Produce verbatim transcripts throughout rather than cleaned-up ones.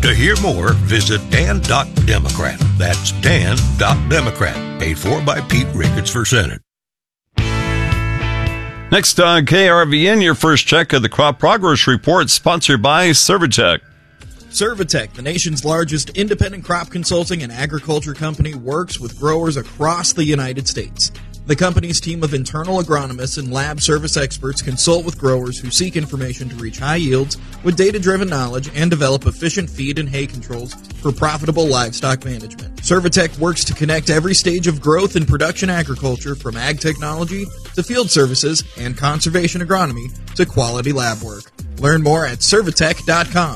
To hear more, visit dan dot democrat. That's dan dot democrat. Paid for by Pete Ricketts for Senate. Next on K R V N, your first check of the Crop Progress Report, sponsored by Servitech. Servitech, the nation's largest independent crop consulting and agriculture company, works with growers across the United States. The company's team of internal agronomists and lab service experts consult with growers who seek information to reach high yields with data-driven knowledge and develop efficient feed and hay controls for profitable livestock management. Servitech works to connect every stage of growth in production agriculture, from ag technology to field services and conservation agronomy to quality lab work. Learn more at servitech dot com.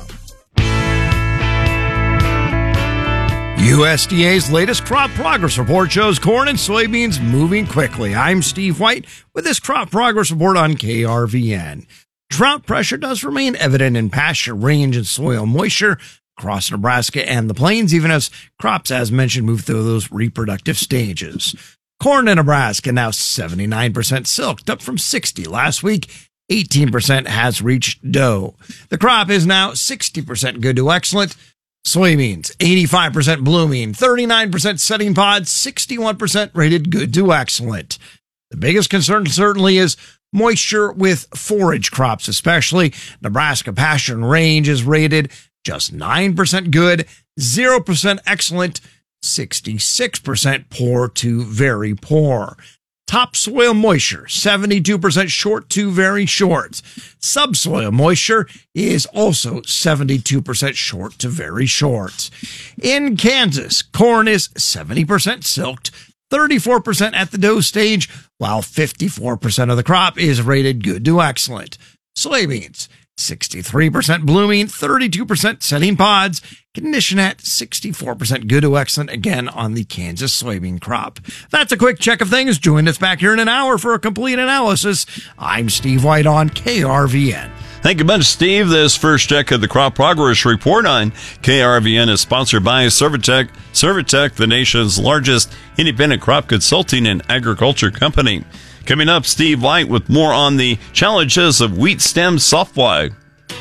U S D A's latest crop progress report shows corn and soybeans moving quickly. I'm Steve White with this crop progress report on K R V N. Drought pressure does remain evident in pasture range and soil moisture across Nebraska and the plains, even as crops, as mentioned, move through those reproductive stages. Corn in Nebraska now seventy-nine percent silked, up from sixty last week. eighteen percent has reached dough. The crop is now sixty percent good to excellent. Soybeans, eighty-five percent blooming, thirty-nine percent setting pods, sixty-one percent rated good to excellent. The biggest concern certainly is moisture with forage crops, especially. Nebraska pasture and range is rated just nine percent good, zero percent excellent, sixty-six percent poor to very poor. Topsoil moisture, seventy-two percent short to very short. Subsoil moisture is also seventy-two percent short to very short. In Kansas, corn is seventy percent silked, thirty-four percent at the dough stage, while fifty-four percent of the crop is rated good to excellent. Soybeans, sixty-three percent blooming, thirty-two percent setting pods, condition at sixty-four percent good to excellent, again on the Kansas soybean crop. That's a quick check of things. Join us back here in an hour for a complete analysis. I'm Steve White on K R V N. Thank you much, Steve. This first check of the Crop Progress Report on K R V N is sponsored by Servitech. Servitech, the nation's largest independent crop consulting and agriculture company. Coming up, Steve White with more on the challenges of wheat stem softfly.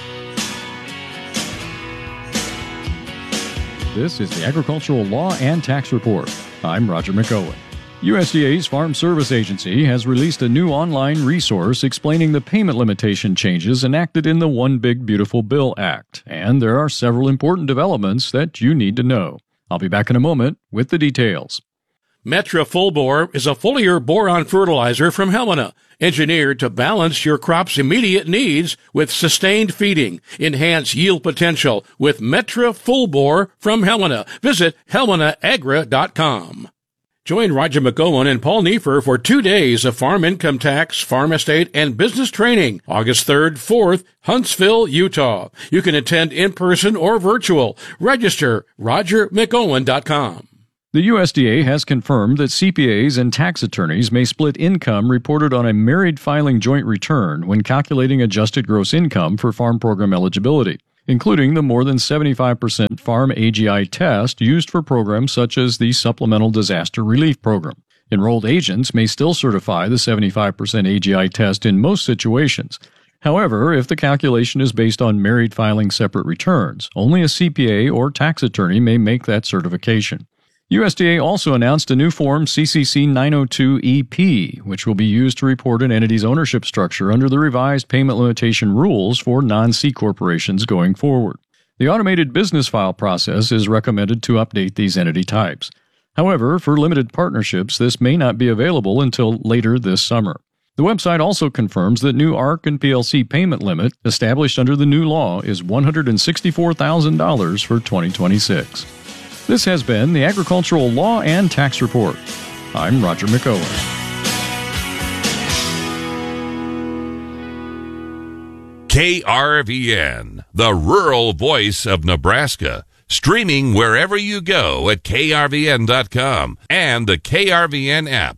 This is the Agricultural Law and Tax Report. I'm Roger McOwen. U S D A's Farm Service Agency has released a new online resource explaining the payment limitation changes enacted in the One Big Beautiful Bill Act, and there are several important developments that you need to know. I'll be back in a moment with the details. Metra Full Bore is a foliar boron fertilizer from Helena, engineered to balance your crop's immediate needs with sustained feeding. Enhance yield potential with Metra Full Bore from Helena. Visit helena agra dot com. Join Roger McOwen and Paul Neiffer for two days of farm income tax, farm estate, and business training, August third, fourth, Huntsville, Utah. You can attend in person or virtual. Register roger mcowen dot com. The U S D A has confirmed that C P As and tax attorneys may split income reported on a married filing joint return when calculating adjusted gross income for farm program eligibility, including the more than seventy-five percent farm A G I test used for programs such as the Supplemental Disaster Relief Program. Enrolled agents may still certify the seventy-five percent A G I test in most situations. However, if the calculation is based on married filing separate returns, only a C P A or tax attorney may make that certification. U S D A also announced a new form, C C C nine oh two E P, which will be used to report an entity's ownership structure under the revised payment limitation rules for non-C corporations going forward. The automated business file process is recommended to update these entity types. However, for limited partnerships, this may not be available until later this summer. The website also confirms that new A R C and P L C payment limit established under the new law is one hundred sixty-four thousand dollars for twenty twenty-six. This has been the Agricultural Law and Tax Report. I'm Roger McOwen. K R V N, the rural voice of Nebraska. Streaming wherever you go at K R V N dot com and the K R V N app.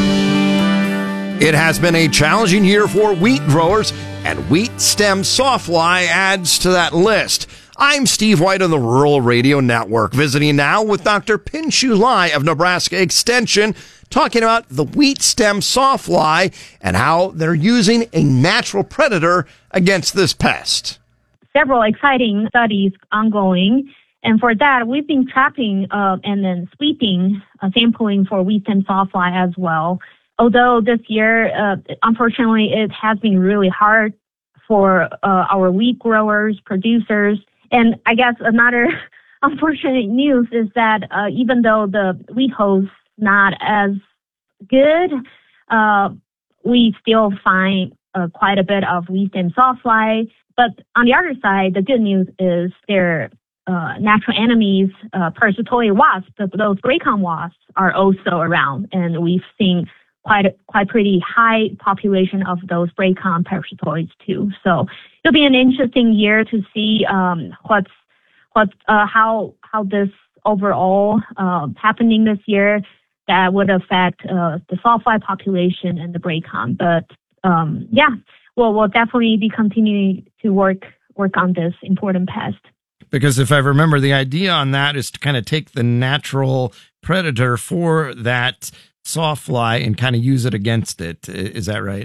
It has been a challenging year for wheat growers, and wheat stem softfly adds to that list. I'm Steve White on the Rural Radio Network, visiting now with Doctor Pinshu Lai of Nebraska Extension, talking about the wheat stem sawfly and how they're using a natural predator against this pest. several exciting studies ongoing. And for that, we've been trapping uh, and then sweeping uh, sampling for wheat stem sawfly as well. Although this year, uh, unfortunately, it has been really hard for uh, our wheat growers, producers. And I guess another unfortunate news is that uh, even though the wheat hull's not as good, uh, we still find uh, quite a bit of wheat stem sawfly. But on the other side, the good news is their uh, natural enemies, uh, parasitoid wasps, those Bracon wasps are also around. And we've seen quite a, quite pretty high population of those Bracon parasitoids too. So it'll be an interesting year to see um, what's what's uh, how how this overall uh, happening this year that would affect uh, the sawfly population and the Bracon. But um, yeah, well, we'll definitely be continuing to work work on this important pest. Because if I remember, the idea on that is to kind of take the natural predator for that sawfly and kind of use it against it. Is that right?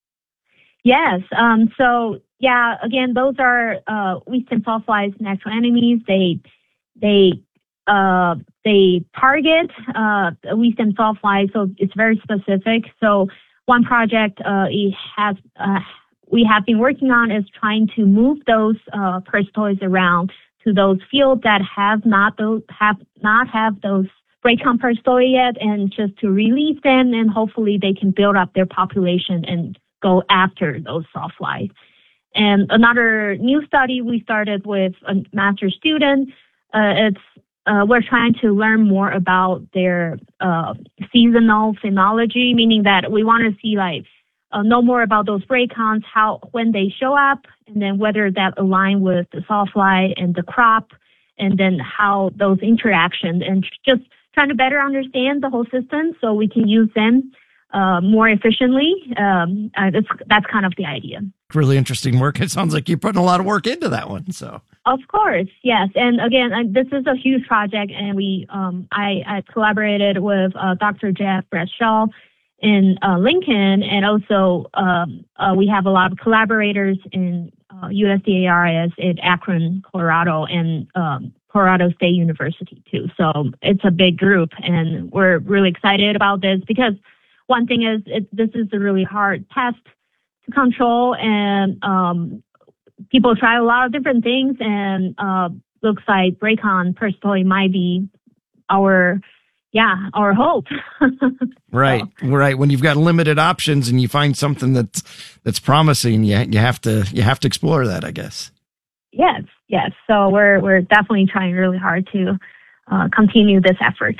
Yes. Um, so yeah, again, those are uh, wheat stem sawflies' natural enemies. They they uh, they target uh, wheat stem sawfly, so it's very specific. So one project uh, it has uh, we have been working on is trying to move those uh, parasitoids around to those fields that have not those have not have those Bracon parasitoid yet, and just to release them, and hopefully they can build up their population and go after those sawflies. And another new study we started with a master student, uh, it's uh, we're trying to learn more about their uh, seasonal phenology, meaning that we want to see like uh, know more about those Bracons, how when they show up, and then whether that align with the sawfly and the crop, and then how those interactions, and just trying to better understand the whole system so we can use them uh, more efficiently. Um, uh, that's, that's kind of the idea. Really interesting work. It sounds like you're putting a lot of work into that one. So, of course, yes. And again, uh, this is a huge project, and we um, I, I collaborated with uh, Doctor Jeff Bradshaw in uh, Lincoln, and also um, uh, we have a lot of collaborators in uh, U S D A R I S at Akron, Colorado, and um, Colorado State University too. So it's a big group, and we're really excited about this because one thing is it, this is a really hard pest to control, and um, people try a lot of different things, and uh, looks like Bracon parasitoid might be our, yeah, our hope. Right, so. Right. When you've got limited options and you find something that's that's promising, you you have to you have to explore that, I guess. Yes, yes. So we're we're definitely trying really hard to uh, continue this effort.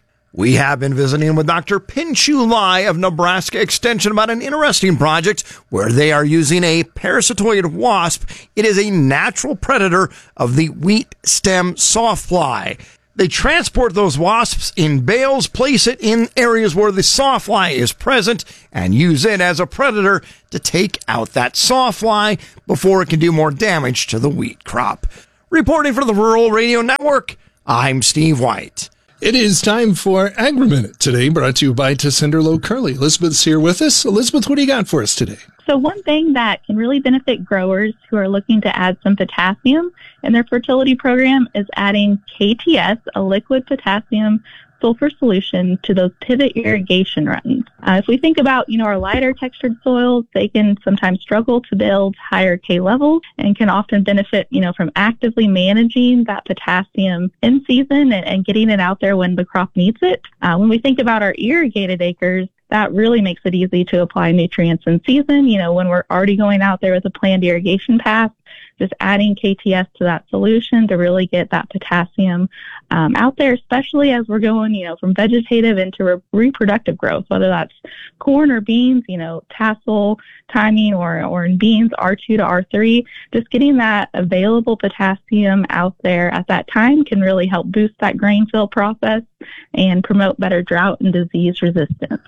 We have been visiting with Doctor Pin-Shu Lai of Nebraska Extension about an interesting project where they are using a parasitoid wasp. It is a natural predator of the wheat stem sawfly. They transport those wasps in bales, place it in areas where the sawfly is present, and use it as a predator to take out that sawfly before it can do more damage to the wheat crop. Reporting for the Rural Radio Network, I'm Steve White. It is time for Agri-Minute today, brought to you by Tessenderlo Curley. Elizabeth's here with us. Elizabeth, what do you got for us today? So one thing that can really benefit growers who are looking to add some potassium in their fertility program is adding K T S, a liquid potassium sulfur solution, to those pivot irrigation runs. Uh, if we think about, you know, our lighter textured soils, they can sometimes struggle to build higher K levels and can often benefit, you know, from actively managing that potassium in season and, and getting it out there when the crop needs it. Uh, when we think about our irrigated acres, that really makes it easy to apply nutrients in season. You know, when we're already going out there with a planned irrigation path, just adding K T S to that solution to really get that potassium um, out there, especially as we're going, you know, from vegetative into re- reproductive growth, whether that's corn or beans, you know, tassel timing, or, or in beans, R two to R three, just getting that available potassium out there at that time can really help boost that grain fill process and promote better drought and disease resistance.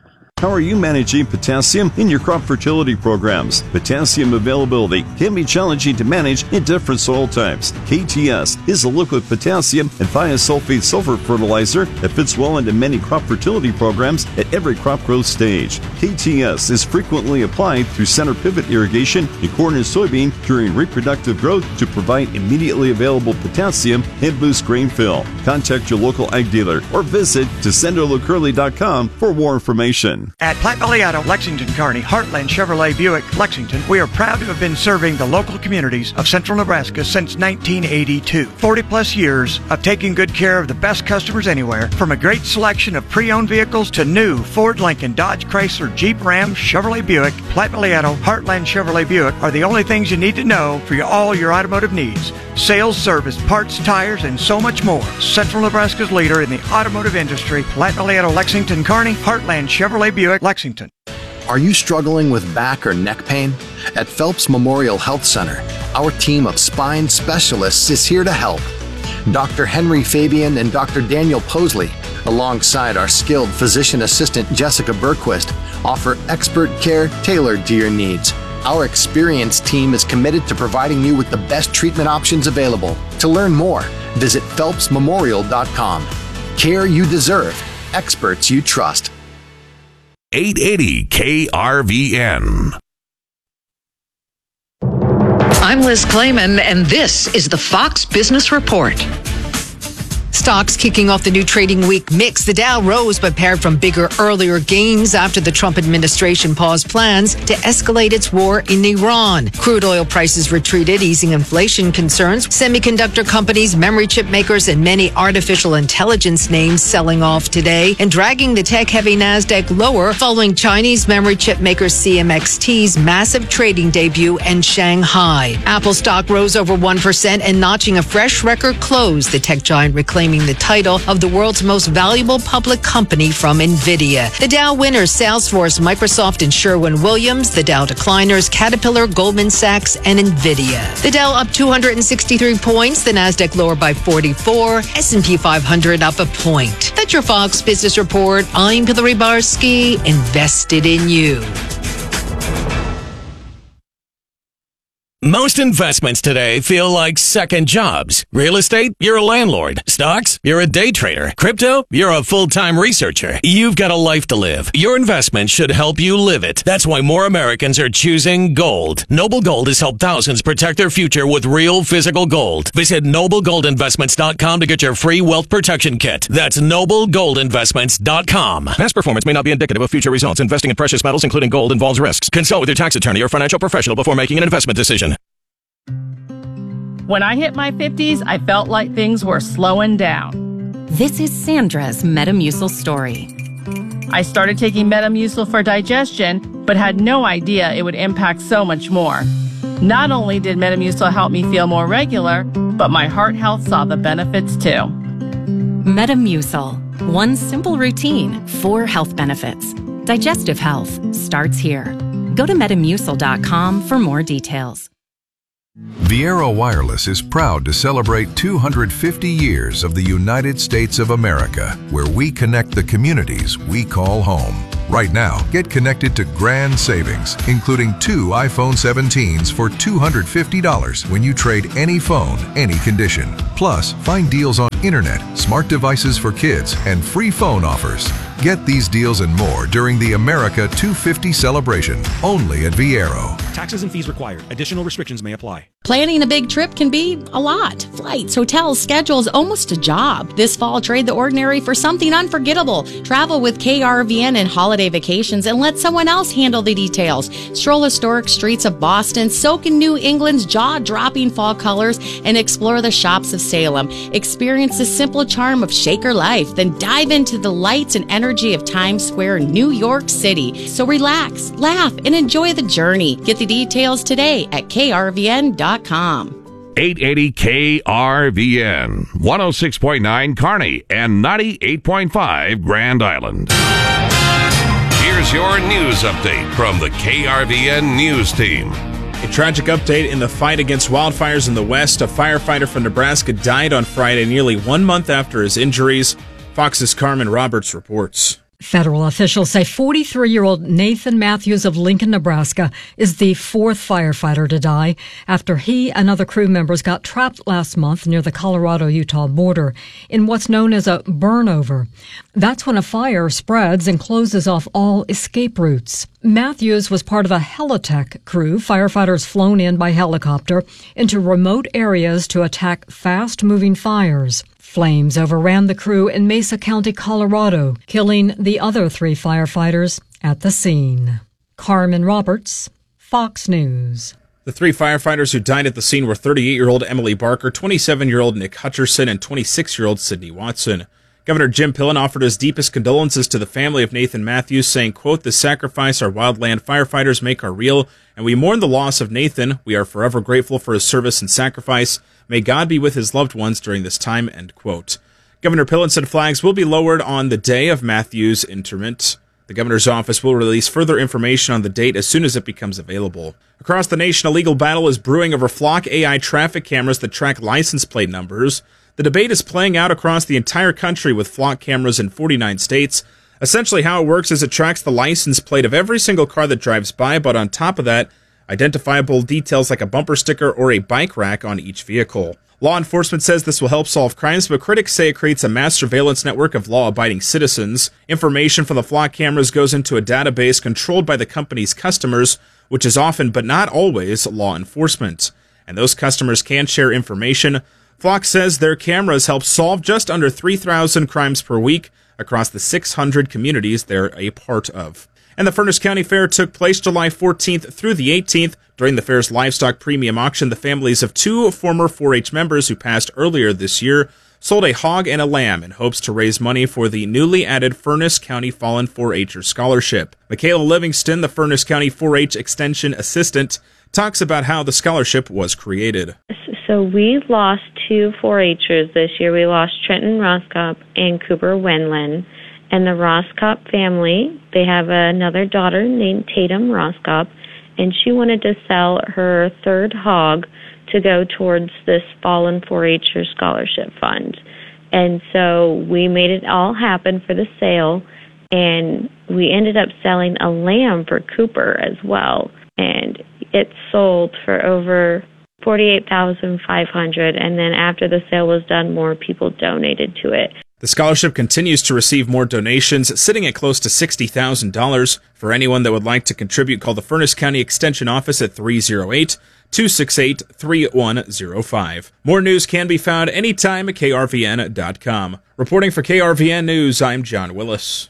How are you managing potassium in your crop fertility programs? Potassium availability can be challenging to manage in different soil types. K T S is a liquid potassium and thiosulfate sulfur fertilizer that fits well into many crop fertility programs at every crop growth stage. K T S is frequently applied through center pivot irrigation in corn and soybean during reproductive growth to provide immediately available potassium and boost grain fill. Contact your local ag dealer or visit descendo lo curly dot com for more information. At Platte Valley Auto, Lexington, Kearney, Heartland Chevrolet Buick, Lexington, we are proud to have been serving the local communities of central Nebraska since nineteen eighty-two. forty plus years of taking good care of the best customers anywhere, from a great selection of pre-owned vehicles to new Ford, Lincoln, Dodge, Chrysler, Jeep, Ram, Chevrolet Buick. Platte Valley Auto, Heartland Chevrolet Buick are the only things you need to know for your, all your automotive needs. Sales, service, parts, tires, and so much more. Central Nebraska's leader in the automotive industry, Platte Valley Auto, Lexington, Kearney, Heartland Chevrolet Buick, Lexington. Are you struggling with back or neck pain? At Phelps Memorial Health Center, our team of spine specialists is here to help. Doctor Henry Fabian and Doctor Daniel Posley, alongside our skilled physician assistant Jessica Berquist, offer expert care tailored to your needs. Our experienced team is committed to providing you with the best treatment options available. To learn more, visit phelps memorial dot com. Care you deserve, experts you trust. eight eighty K R V N. I'm Liz Clayman, and this is the Fox Business Report. Stocks kicking off the new trading week mixed. The Dow rose but pared from bigger earlier gains after the Trump administration paused plans to escalate its war in Iran. Crude oil prices retreated, easing inflation concerns. Semiconductor companies, memory chip makers, and many artificial intelligence names selling off today and dragging the tech-heavy NASDAQ lower following Chinese memory chip maker C M X T's massive trading debut in Shanghai. Apple stock rose over one percent and notching a fresh record close. The tech giant reclaimed the title of the world's most valuable public company from NVIDIA. The Dow winners, Salesforce, Microsoft, and Sherwin-Williams. The Dow decliners, Caterpillar, Goldman Sachs, and NVIDIA. The Dow up two hundred sixty-three points. The NASDAQ lower by forty-four. S and P five hundred up a point. That's your Fox Business Report. I'm Hillary Barsky, invested in you. Most investments today feel like second jobs. Real estate, you're a landlord. Stocks, you're a day trader. Crypto, you're a full-time researcher. You've got a life to live. Your investment should help you live it. That's why more Americans are choosing gold. Noble Gold has helped thousands protect their future with real physical gold. Visit noble gold investments dot com to get your free wealth protection kit. That's noble gold investments dot com. Past performance may not be indicative of future results. Investing in precious metals, including gold, involves risks. Consult with your tax attorney or financial professional before making an investment decision. When I hit my fifties, I felt like things were slowing down. This is Sandra's Metamucil story. I started taking Metamucil for digestion, but had no idea it would impact so much more. Not only did Metamucil help me feel more regular, but my heart health saw the benefits too. Metamucil. One simple routine, four health benefits. Digestive health starts here. Go to metamucil dot com for more details. Viera Wireless is proud to celebrate two hundred fifty years of the United States of America, where we connect the communities we call home. Right now, get connected to grand savings, including two iPhone seventeens for two hundred fifty dollars when you trade any phone, any condition. Plus, find deals on internet, smart devices for kids, and free phone offers. Get these deals and more during the America two fifty celebration, only at Viero. Taxes and fees required. Additional restrictions may apply. Planning a big trip can be a lot. Flights, hotels, schedules, almost a job. This fall, trade the ordinary for something unforgettable. Travel with K R V N and Holiday Vacations and let someone else handle the details. Stroll historic streets of Boston, soak in New England's jaw-dropping fall colors, and explore the shops of Salem. Experience the simple charm of Shaker life, then dive into the lights and energy of Times Square, New York City. So relax, laugh, and enjoy the journey. Get the details today at K R V N dot com. eight eighty K R V N, one oh six point nine Kearney and ninety-eight point five Grand Island. Here's your news update from the K R V N News Team. A tragic update in the fight against wildfires in the West. A firefighter from Nebraska died on Friday, nearly one month after his injuries. Fox's Carmen Roberts reports. Federal officials say forty-three-year-old Nathan Matthews of Lincoln, Nebraska, is the fourth firefighter to die after he and other crew members got trapped last month near the Colorado-Utah border in what's known as a burnover. That's when a fire spreads and closes off all escape routes. Matthews was part of a Helitech crew, firefighters flown in by helicopter into remote areas to attack fast-moving fires. Flames overran the crew in Mesa County, Colorado, killing the other three firefighters at the scene. Carmen Roberts, Fox News. The three firefighters who died at the scene were thirty-eight-year-old Emily Barker, twenty-seven-year-old Nick Hutcherson, and twenty-six-year-old Sydney Watson. Governor Jim Pillen offered his deepest condolences to the family of Nathan Matthews, saying, quote, "The sacrifice our wildland firefighters make are real, and we mourn the loss of Nathan. We are forever grateful for his service and sacrifice. May God be with his loved ones during this time," end quote. Governor Pillen said flags will be lowered on the day of Matthews' interment. The governor's office will release further information on the date as soon as it becomes available. Across the nation, a legal battle is brewing over Flock A I traffic cameras that track license plate numbers. The debate is playing out across the entire country with Flock cameras in forty-nine states. Essentially how it works is it tracks the license plate of every single car that drives by, but on top of that, identifiable details like a bumper sticker or a bike rack on each vehicle. Law enforcement says this will help solve crimes, but critics say it creates a mass surveillance network of law-abiding citizens. Information from the Flock cameras goes into a database controlled by the company's customers, which is often, but not always, law enforcement. And those customers can share information. Flock says their cameras help solve just under three thousand crimes per week across the six hundred communities they're a part of. And the Furnace County Fair took place July fourteenth through the eighteenth. During the fair's livestock premium auction, the families of two former four H members who passed earlier this year sold a hog and a lamb in hopes to raise money for the newly added Furnace County Fallen four H'er Scholarship. Michaela Livingston, the Furnace County four H Extension Assistant, talks about how the scholarship was created. So we lost two four H'ers this year. We lost Trenton Roskop and Cooper Wenlin. And the Roskop family, they have another daughter named Tatum Roskop, and she wanted to sell her third hog to go towards this Fallen four H'er Scholarship Fund. And so we made it all happen for the sale, and we ended up selling a lamb for Cooper as well. And it sold for over forty-eight thousand five hundred dollars, and then after the sale was done, more people donated to it. The scholarship continues to receive more donations, sitting at close to sixty thousand dollars. For anyone that would like to contribute, call the Furnace County Extension Office at three oh eight, two six eight, three one oh five. More news can be found anytime at K R V N dot com. Reporting for K R V N News, I'm John Willis.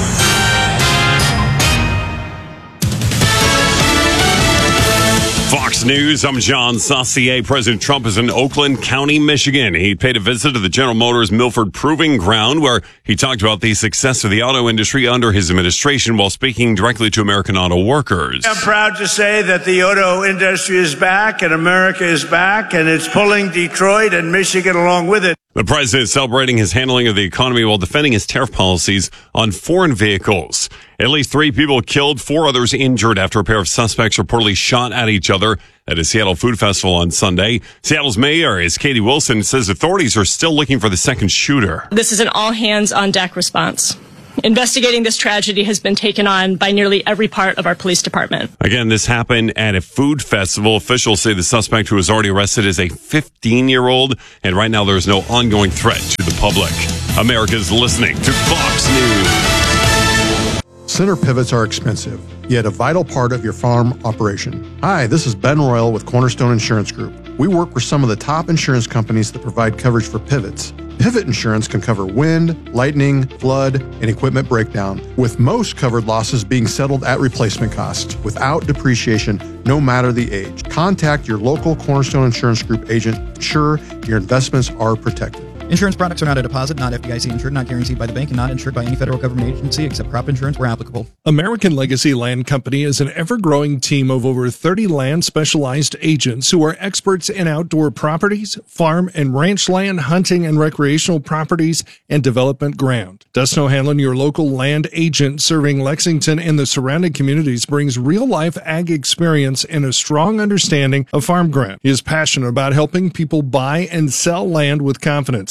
Fox News, I'm John Saucier. President Trump is in Oakland County, Michigan. He paid a visit to the General Motors Milford Proving Ground, where he talked about the success of the auto industry under his administration while speaking directly to American auto workers. I'm proud to say that the auto industry is back and America is back, and it's pulling Detroit and Michigan along with it. The president is celebrating his handling of the economy while defending his tariff policies on foreign vehicles. At least three people killed, four others injured after a pair of suspects reportedly shot at each other at a Seattle food festival on Sunday. Seattle's mayor is Katie Wilson, says authorities are still looking for the second shooter. This is an all-hands-on-deck response. Investigating this tragedy has been taken on by nearly every part of our police department. Again, this happened at a food festival. Officials say the suspect, who was already arrested, is a fifteen-year-old, and right now there is no ongoing threat to the public. America's listening to Fox News. Center pivots are expensive, yet a vital part of your farm operation. Hi, this is Ben Royal with Cornerstone Insurance Group. We work with some of the top insurance companies that provide coverage for pivots. Pivot insurance can cover wind, lightning, flood, and equipment breakdown, with most covered losses being settled at replacement cost, without depreciation, no matter the age. Contact your local Cornerstone Insurance Group agent to ensure your investments are protected. Insurance products are not a deposit, not F D I C insured, not guaranteed by the bank, and not insured by any federal government agency except crop insurance where applicable. American Legacy Land Company is an ever-growing team of over thirty land-specialized agents who are experts in outdoor properties, farm and ranch land, hunting and recreational properties, and development ground. Dustin O'Hanlon, your local land agent serving Lexington and the surrounding communities, brings real-life ag experience and a strong understanding of farm ground. He is passionate about helping people buy and sell land with confidence.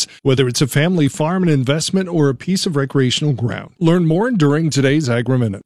whether it's a family farm, an investment, or a piece of recreational ground. Learn more during today's Agri-Minute.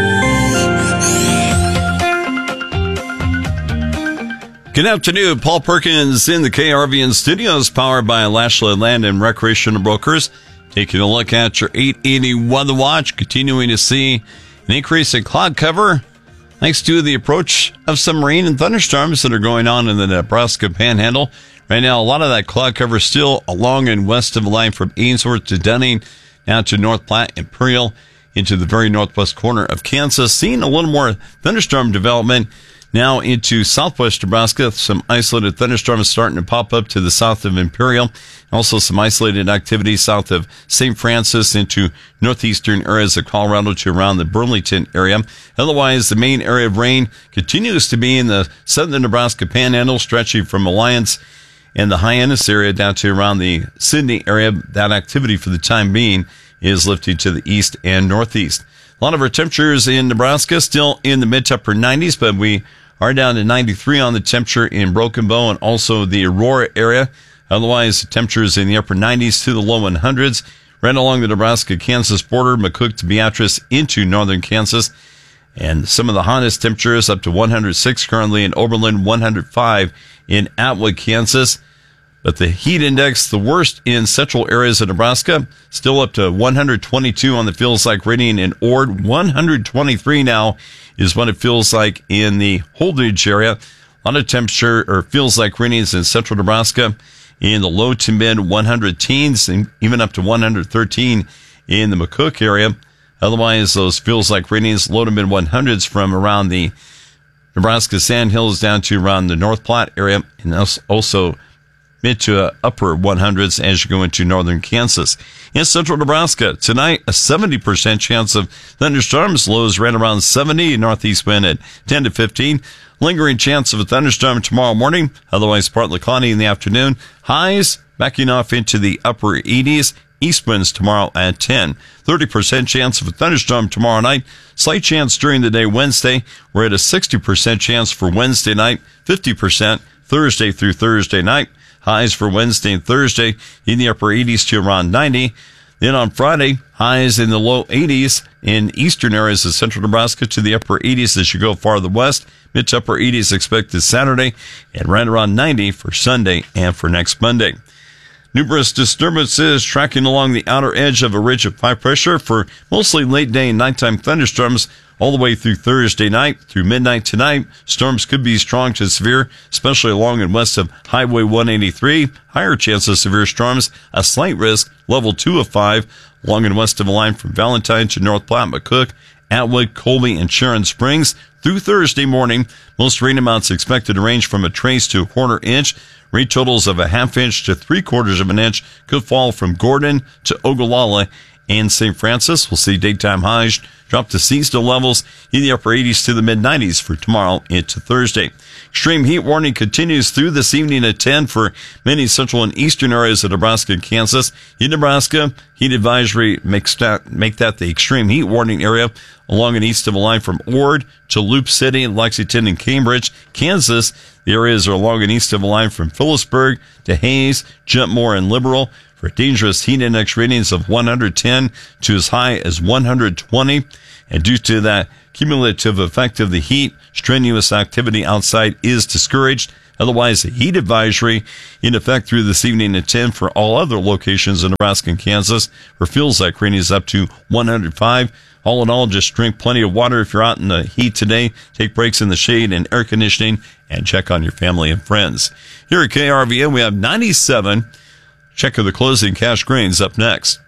Good afternoon. Paul Perkins in the K R V N studios, powered by Lashley Land and Recreational Brokers. Taking a look at your eight eighty weather watch, continuing to see an increase in cloud cover thanks to the approach of some rain and thunderstorms that are going on in the Nebraska Panhandle. Right now, a lot of that cloud cover is still along and west of the line from Ainsworth to Dunning, down to North Platte, Imperial, into the very northwest corner of Kansas. Seeing a little more thunderstorm development now into southwest Nebraska. Some isolated thunderstorms starting to pop up to the south of Imperial. Also some isolated activity south of Saint Francis into northeastern areas of Colorado to around the Burlington area. Otherwise, the main area of rain continues to be in the southern Nebraska Panhandle, stretching from Alliance and the Hyannis area down to around the Sidney area. That activity for the time being is lifting to the east and northeast. A lot of our temperatures in Nebraska still in the mid to upper nineties, but we are down to ninety-three on the temperature in Broken Bow and also the Aurora area. Otherwise, the temperatures in the upper nineties to the low hundreds. Right along the Nebraska-Kansas border, McCook to Beatrice into northern Kansas. And some of the hottest temperatures up to one hundred six currently in Oberlin, one hundred five in Atwood, Kansas. But the heat index, the worst in central areas of Nebraska, still up to one hundred twenty-two on the feels like rating in Ord. one hundred twenty-three now is what it feels like in the Holdridge area. A lot of temperature, or feels like ratings in central Nebraska in the low to mid one hundred teens, and even up to one hundred thirteen in the McCook area. Otherwise, those feels like ratings low to mid one hundreds from around the Nebraska Sandhills down to around the North Platte area, and also mid to upper one hundreds as you go into northern Kansas. In central Nebraska, tonight, a seventy percent chance of thunderstorms. Lows right around seventy, northeast wind at ten to fifteen. Lingering chance of a thunderstorm tomorrow morning, otherwise partly cloudy in the afternoon. Highs backing off into the upper eighties. East winds tomorrow at ten. thirty percent chance of a thunderstorm tomorrow night. Slight chance during the day Wednesday. We're at a sixty percent chance for Wednesday night. fifty percent Thursday through Thursday night. Highs for Wednesday and Thursday in the upper eighties to around ninety. Then on Friday, highs in the low eighties in eastern areas of central Nebraska to the upper eighties as you go farther west. Mid to upper eighties expected Saturday, and right around ninety for Sunday and for next Monday. Numerous disturbances tracking along the outer edge of a ridge of high pressure for mostly late day and nighttime thunderstorms all the way through Thursday night through midnight tonight. Storms could be strong to severe, especially along and west of Highway one eighty-three. Higher chance of severe storms, a slight risk, level two of five, along and west of the line from Valentine to North Platte, McCook, Atwood, Colby, and Sharon Springs. Through Thursday morning, most rain amounts expected to range from a trace to a quarter inch. Rain totals of a half inch to three quarters of an inch could fall from Gordon to Ogallala and Saint Francis. We'll see daytime highs drop to seasonal levels in the upper eighties to the mid nineties for tomorrow into Thursday. Extreme heat warning continues through this evening at ten for many central and eastern areas of Nebraska and Kansas. In Nebraska, heat advisory makes that, make that the extreme heat warning area along and east of the line from Ord to Loop City, Lexington, and Cambridge. Kansas, the areas are along and east of the line from Phillipsburg to Hayes, Jumpmore, and Liberal for dangerous heat index ratings of one hundred ten to as high as one hundred twenty. And due to that cumulative effect of the heat, strenuous activity outside is discouraged. Otherwise, a heat advisory in effect through this evening at ten for all other locations in Nebraska and Kansas, where feels like rain is up to one hundred five. All in all, just drink plenty of water if you're out in the heat today. Take breaks in the shade and air conditioning, and check on your family and friends. Here at K R V N, we have ninety-seven. Check of the closing cash grains up next.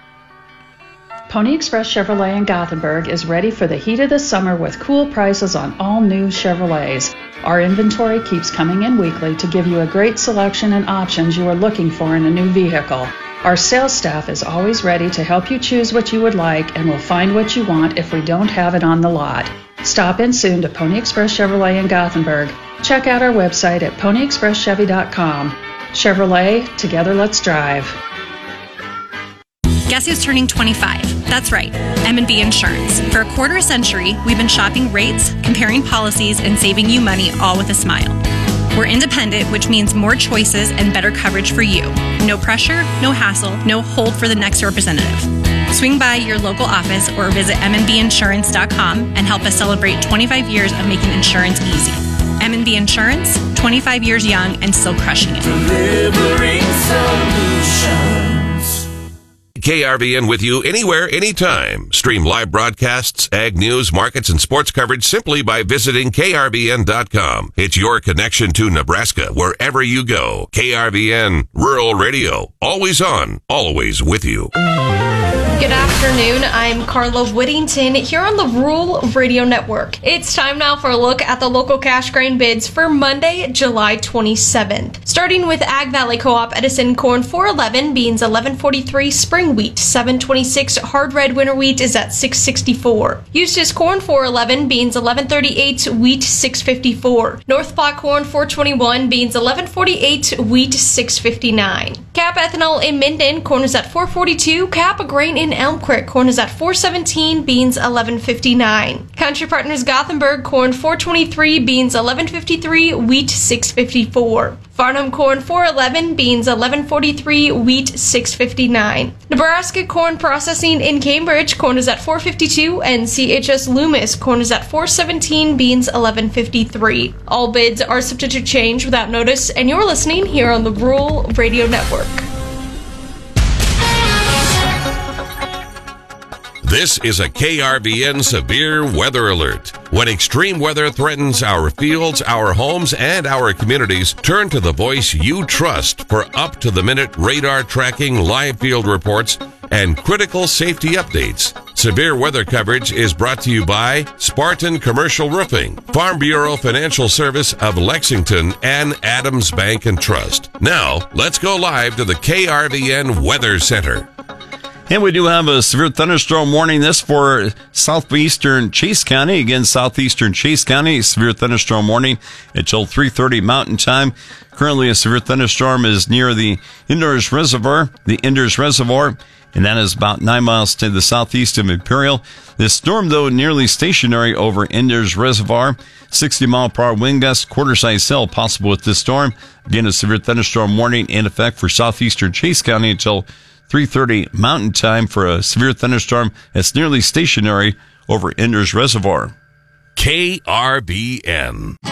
Pony Express Chevrolet in Gothenburg is ready for the heat of the summer with cool prices on all new Chevrolets. Our inventory keeps coming in weekly to give you a great selection and options you are looking for in a new vehicle. Our sales staff is always ready to help you choose what you would like and will find what you want if we don't have it on the lot. Stop in soon to Pony Express Chevrolet in Gothenburg. Check out our website at pony express chevy dot com. Chevrolet, together let's drive. Guess who's turning twenty-five? That's right, M and B Insurance. For a quarter century, we've been shopping rates, comparing policies, and saving you money all with a smile. We're independent, which means more choices and better coverage for you. No pressure, no hassle, no hold for the next representative. Swing by your local office or visit m n b insurance dot com and help us celebrate twenty-five years of making insurance easy. M and B Insurance, twenty-five years young and still crushing it. Delivering solutions. K R V N with you anywhere, anytime. Stream live broadcasts, ag news, markets, and sports coverage simply by visiting K R V N dot com. It's your connection to Nebraska wherever you go. K R V N, Rural Radio. Always on, always with you. Good afternoon. I'm Carla Whittington here on the Rural Radio Network. It's time now for a look at the local cash grain bids for Monday, July twenty-seventh. Starting with Ag Valley Co-op Edison corn four eleven, beans eleven forty-three, spring wheat seven twenty-six, hard red winter wheat is at six sixty-four. Eustis corn four eleven, beans eleven thirty-eight, wheat six fifty-four. North Platte corn four twenty-one, beans eleven forty-eight, wheat six fifty-nine. Cap ethanol in Minden, corn is at four forty-two, Cap grain in Elm Creek, corn is at four seventeen, beans eleven fifty-nine. Country Partners Gothenburg, corn four twenty-three, beans eleven fifty-three, wheat six fifty-four. Farnham corn four eleven, beans eleven forty-three, wheat six fifty-nine. Nebraska corn processing in Cambridge, corn is at four fifty-two, and C H S Loomis, corn is at four seventeen, beans eleven fifty-three. All bids are subject to change without notice, and you're listening here on the Rural Radio Network. This is a K R V N severe weather alert. When extreme weather threatens our fields, our homes, and our communities, turn to the voice you trust for up-to-the-minute radar tracking, live field reports, and critical safety updates. Severe weather coverage is brought to you by Spartan Commercial Roofing, Farm Bureau Financial Service of Lexington, and Adams Bank and Trust. Now, let's go live to the K R V N Weather Center. And we do have a severe thunderstorm warning. This for southeastern Chase County. Again, southeastern Chase County, severe thunderstorm warning until three thirty Mountain Time. Currently, a severe thunderstorm is near the Enders Reservoir, the Enders Reservoir, and that is about nine miles to the southeast of Imperial. This storm, though, nearly stationary over Enders Reservoir. sixty mile per hour wind gust, quarter-size cell possible with this storm. Again, a severe thunderstorm warning in effect for southeastern Chase County until three thirty Mountain Time for a severe thunderstorm that's nearly stationary over Enders Reservoir. K R V N.